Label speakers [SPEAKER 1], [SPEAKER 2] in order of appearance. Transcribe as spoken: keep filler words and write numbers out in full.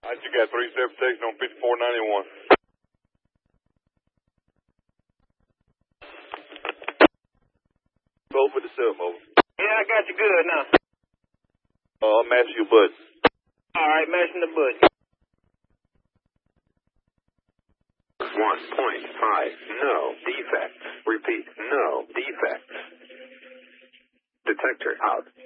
[SPEAKER 1] Alright, you got three separate text on fifty-four ninety-one. Go for the sub, over.
[SPEAKER 2] Yeah, I got you good now.
[SPEAKER 1] Uh, I'm matching your button.
[SPEAKER 2] Alright, matching the button.
[SPEAKER 3] one point five, no defects. Repeat, no defects. Detector out.